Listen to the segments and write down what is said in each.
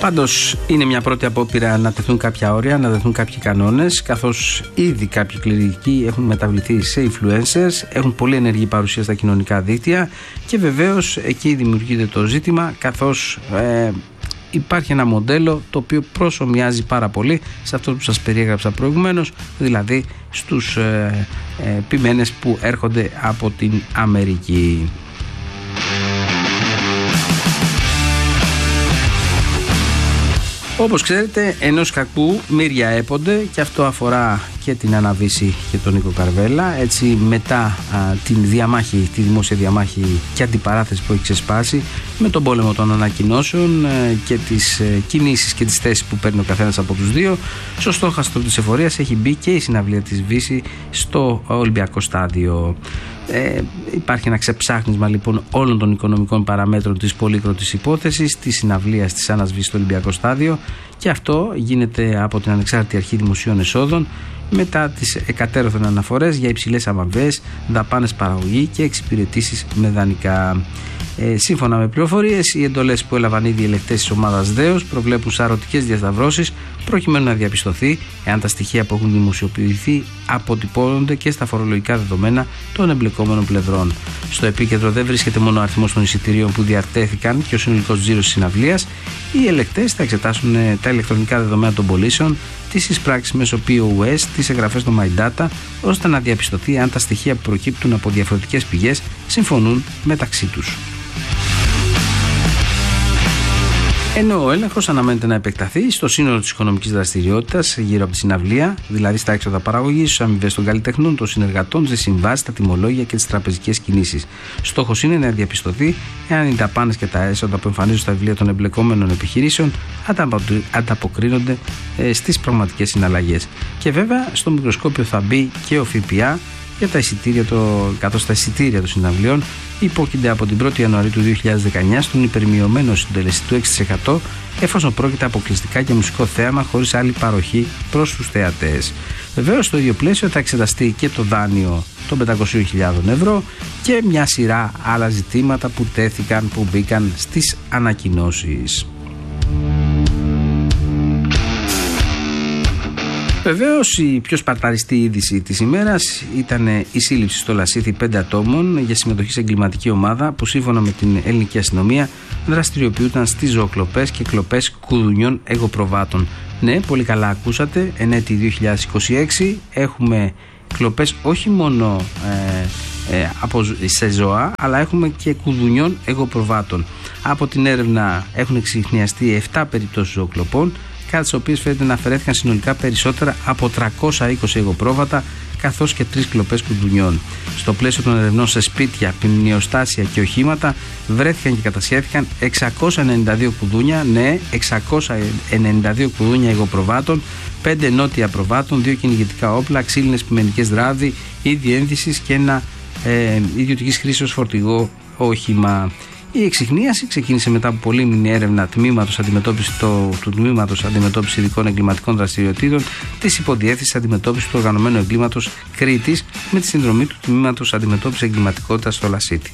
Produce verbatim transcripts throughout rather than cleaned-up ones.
Πάντως είναι μια πρώτη απόπειρα να τεθούν κάποια όρια, να τεθούν κάποιοι κανόνες, καθώς ήδη κάποιοι κληρικοί έχουν μεταβληθεί σε influencers, έχουν πολύ ενεργή παρουσία στα κοινωνικά δίκτυα και βεβαίως εκεί δημιουργείται το ζήτημα, καθώς ε, υπάρχει ένα μοντέλο το οποίο προσομοιάζει πάρα πολύ σε αυτό που σας περιέγραψα προηγουμένως, δηλαδή στους ε, ε, ποιμένες που έρχονται από την Αμερική. Όπως ξέρετε, ενός κακού μύρια έπονται, και αυτό αφορά και την Αναβίση και τον Νίκο Καρβέλα. Έτσι, μετά α, την διαμάχη, τη δημόσια διαμάχη και αντιπαράθεση που έχει ξεσπάσει με τον πόλεμο των ανακοινώσεων ε, και τις ε, κινήσεις και τις θέσεις που παίρνει ο καθένας από τους δύο, στο στόχαστρο της εφορίας έχει μπει και η συναυλία της Βύση στο Ολυμπιακό Στάδιο. Ε, υπάρχει ένα ξεψάχνισμα λοιπόν όλων των οικονομικών παραμέτρων της πολύκροτης υπόθεσης της συναυλίας της Άννας Βύση στο Ολυμπιακό Στάδιο, και αυτό γίνεται από την Ανεξάρτητη Αρχή Δημοσίων Εσόδων μετά τις εκατέρωθεν αναφορές για υψηλές αμοιβές, δαπάνες παραγωγή και εξυπηρετήσεις με δανεικά. Ε, σύμφωνα με πληροφορίες, οι εντολές που έλαβαν ήδη οι ελεκτές της ομάδας ΔΕΟΣ προβλέπουν σαρωτικές διασταυρώσεις προκειμένου να διαπιστωθεί εάν τα στοιχεία που έχουν δημοσιοποιηθεί αποτυπώνονται και στα φορολογικά δεδομένα των εμπλεκόμενων πλευρών. Στο επίκεντρο δεν βρίσκεται μόνο ο αριθμός των εισιτηρίων που διατέθηκαν και ο συνολικός τζίρος της συναυλίας. Οι ελεκτές θα εξετάσουν τα ηλεκτρονικά δεδομένα των πωλήσεων, τις εισπράξεις μέσω πι ο ες, τις εγγραφές των MyData, ώστε να διαπιστωθεί αν τα στοιχεία που προκύπτουν από διαφορετικές πηγές συμφωνούν μεταξύ τους. Ενώ ο έλεγχος αναμένεται να επεκταθεί στο σύνολο της οικονομικής δραστηριότητας γύρω από τη συναυλία, δηλαδή στα έξοδα παραγωγής, στις αμοιβές των καλλιτεχνών, των συνεργατών, στις συμβάσεις, τα τιμολόγια και τις τραπεζικές κινήσεις. Στόχος είναι να διαπιστωθεί εάν οι δαπάνες και τα έσοδα που εμφανίζονται στα βιβλία των εμπλεκόμενων επιχειρήσεων ανταποκρίνονται στις πραγματικές συναλλαγές. Και βέβαια στο μικροσκόπιο θα μπει και ο ΦΠΑ για τα εισιτήρια, το, καθώς τα εισιτήρια των συναυλιών υπόκεινται από την πρώτη Ιανουαρίου του δύο χιλιάδες δεκαεννιά στον υπερμειωμένο συντελεστή του έξι τοις εκατό, εφόσον πρόκειται αποκλειστικά για μουσικό θέαμα χωρίς άλλη παροχή προς τους θεατές. Βεβαίως, στο ίδιο πλαίσιο θα εξεταστεί και το δάνειο των πεντακόσιες χιλιάδες ευρώ και μια σειρά άλλα ζητήματα που τέθηκαν, που μπήκαν στις ανακοινώσεις. Βεβαίως, η πιο σπαρταριστή είδηση της ημέρας ήταν η σύλληψη στο Λασίθι πέντε ατόμων για συμμετοχή σε εγκληματική ομάδα που σύμφωνα με την ελληνική αστυνομία δραστηριοποιούνταν στις ζωοκλοπές και κλοπές κουδουνιών εγωπροβάτων. Ναι, πολύ καλά ακούσατε, εν έτη δύο χιλιάδες είκοσι έξι έχουμε κλοπές όχι μόνο ε, ε, από, σε ζώα, αλλά έχουμε και κουδουνιών εγωπροβάτων. Από την έρευνα έχουν εξιχνιαστεί επτά περιπτώσεις ζωοκλοπών, κατά τις οποίες φαίνεται να αφαιρέθηκαν συνολικά περισσότερα από τριακόσια είκοσι εγωπρόβατα, καθώς και τρεις κλοπές κουδουνιών. Στο πλαίσιο των ερευνών σε σπίτια, ποιμνιοστάσια και οχήματα βρέθηκαν και κατασχέθηκαν εξακόσια ενενήντα δύο κουδούνια, ναι, εξακόσια ενενήντα δύο κουδούνια εγωπροβάτων, πέντε νότια προβάτων, δύο κυνηγητικά όπλα, ξύλινες πιμενικές δράδι, είδη ένδυσης και ένα ε, ιδιωτικής χρήσεως φορτηγό όχημα. Η εξιχνίαση ξεκίνησε μετά από πολύμηνη έρευνα τμήματος αντιμετώπιση το, του Τμήματος Αντιμετώπισης Ειδικών Εγκληματικών Δραστηριοτήτων της Υποδιεύθυνσης Αντιμετώπισης του Οργανωμένου Εγκλήματος Κρήτης με τη συνδρομή του Τμήματος Αντιμετώπισης Εγκληματικότητας στο Λασίθι.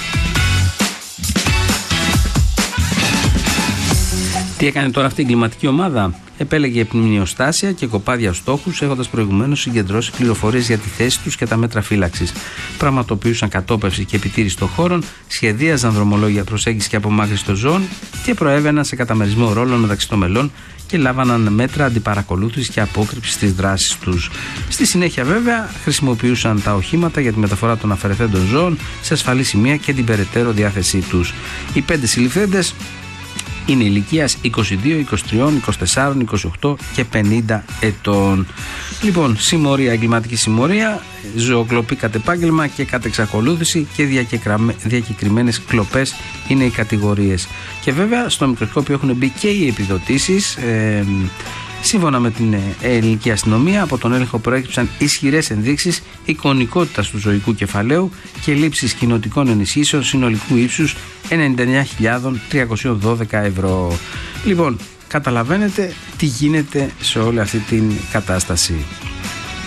Τι έκανε τώρα αυτή η εγκληματική ομάδα? Επέλεγε ποιμνιοστάσια και κοπάδια στόχους, έχοντας προηγουμένως συγκεντρώσει πληροφορίες για τη θέση τους και τα μέτρα φύλαξης. Πραγματοποιούσαν κατόπευση και επιτήρηση των χώρων, σχεδίαζαν δρομολόγια προσέγγιση και απομάκρυνση των ζώων και προέβαιναν σε καταμερισμό ρόλων μεταξύ των μελών και λάβαναν μέτρα αντιπαρακολούθησης και απόκρυψης στις δράσεις τους. Στη συνέχεια, βέβαια, χρησιμοποιούσαν τα οχήματα για τη μεταφορά των αφαιρεθέντων ζώων σε ασφαλή σημεία και την περαιτέρω διάθεσή τους. Οι πέντε συλληφθέντες είναι ηλικίας είκοσι δύο, είκοσι τρία, είκοσι τέσσερα, είκοσι οκτώ και πενήντα ετών. Λοιπόν, συμμορία, εγκληματική συμμορία, ζωοκλοπή κατ' επάγγελμα και κατ' εξακολούθηση και διακεκριμένες κλοπές είναι οι κατηγορίες. Και βέβαια στο μικροσκόπιο έχουν μπει και οι επιδοτήσεις. Ε, Σύμφωνα με την ελληνική αστυνομία, από τον έλεγχο προέκυψαν ισχυρές ενδείξεις εικονικότητας του ζωικού κεφαλαίου και λήψης κοινοτικών ενισχύσεων συνολικού ύψους ενενήντα εννέα χιλιάδες τριακόσια δώδεκα ευρώ. Λοιπόν, καταλαβαίνετε τι γίνεται σε όλη αυτή την κατάσταση.